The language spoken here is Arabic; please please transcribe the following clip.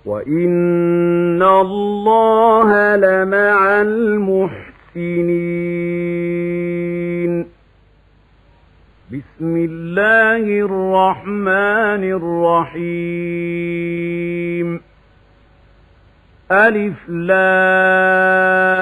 وَإِنَّ اللَّهَ لَمَعَ الْمُحْسِنِينَ. بسم الله الرحمن الرحيم. ألف لام